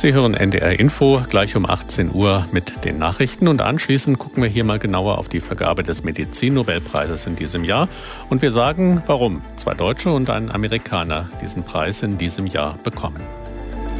Sie hören NDR Info gleich um 18 Uhr mit den Nachrichten und anschließend gucken wir hier mal genauer auf die Vergabe des Medizin-Nobelpreises in diesem Jahr und wir sagen, warum 2 Deutsche und ein Amerikaner diesen Preis in diesem Jahr bekommen.